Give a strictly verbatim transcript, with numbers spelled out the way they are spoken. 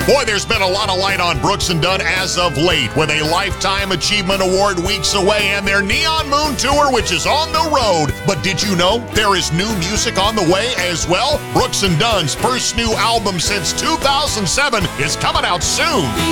Boy, there's been a lot of light on Brooks and Dunn as of late, with a Lifetime Achievement Award weeks away and their Neon Moon Tour, which is on the road. But did you know there is new music on the way as well? Brooks and Dunn's first new album since two thousand seven is coming out soon.